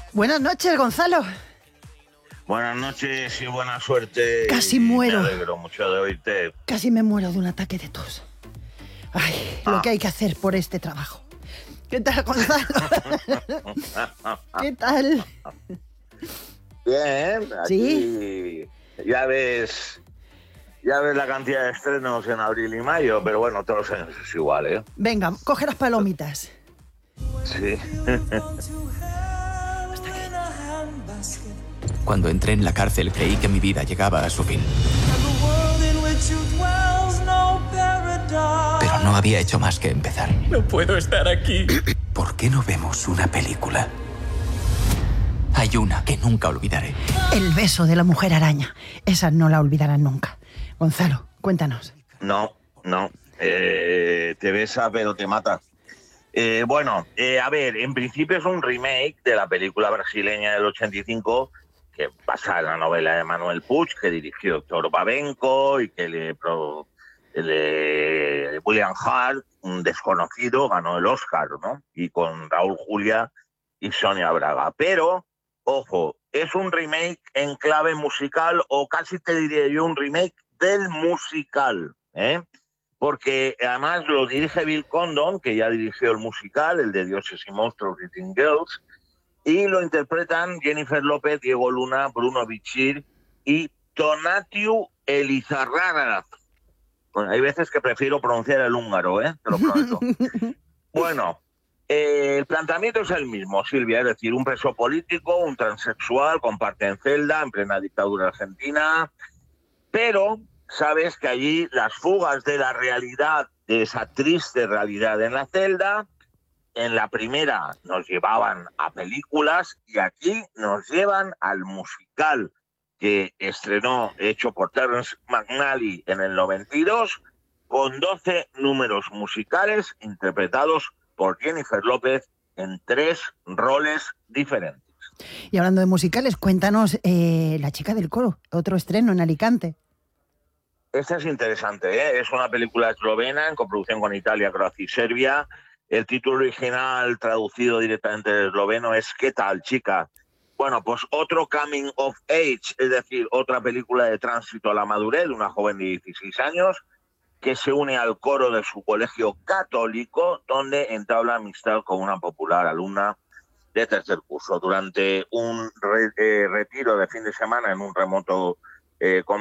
Buenas noches, Gonzalo. Buenas noches y buena suerte. Casi muero. Me alegro mucho de oírte. Casi me muero de un ataque de tos. Ay, lo que hay que hacer por este trabajo. ¿Qué tal, Gonzalo? ¿Qué tal? Bien, aquí ¿Sí? ya ves la cantidad de estrenos en abril y mayo, pero bueno, todos los años es igual, ¿eh? Venga, coge las palomitas. Sí. Cuando entré en la cárcel creí que mi vida llegaba a su fin. Pero no había hecho más que empezar. No puedo estar aquí. ¿Por qué no vemos una película? Hay una que nunca olvidaré. El beso de la mujer araña. Esa no la olvidarán nunca. Gonzalo, cuéntanos. No. Te besa pero te mata. A ver, en principio es un remake de la película brasileña del 85, que basa en la novela de Manuel Puig, que dirigió Héctor Babenco y que William Hart, un desconocido, ganó el Oscar, ¿no? Y con Raúl Julia y Sonia Braga. Pero, ojo, es un remake en clave musical, o casi te diría yo un remake del musical, ¿eh? Porque además lo dirige Bill Condon, que ya dirigió el musical, el de Dioses y Monstruos y Teen Girls, y lo interpretan Jennifer López, Diego Luna, Bruno Bichir y Tonatiuh Elizarraga. Bueno, hay veces que prefiero pronunciar el húngaro, ¿eh? Te lo prometo. Bueno, el planteamiento es el mismo, Silvia, es decir, un preso político, un transexual, comparten celda en plena dictadura argentina, pero sabes que allí las fugas de la realidad, de esa triste realidad en la celda, en la primera nos llevaban a películas y aquí nos llevan al musical que estrenó, hecho por Terrence McNally en el 92, con 12 números musicales interpretados por Jennifer López en 3 roles diferentes. Y hablando de musicales, cuéntanos La chica del coro, otro estreno en Alicante. Esta es interesante, ¿eh? Es una película eslovena en coproducción con Italia, Croacia y Serbia. El título original traducido directamente del esloveno es ¿Qué tal, chica? Bueno, pues otro coming of age, es decir, otra película de tránsito a la madurez de una joven de 16 años que se une al coro de su colegio católico, donde entabla amistad con una popular alumna de tercer curso. Durante un retiro de fin de semana en un remoto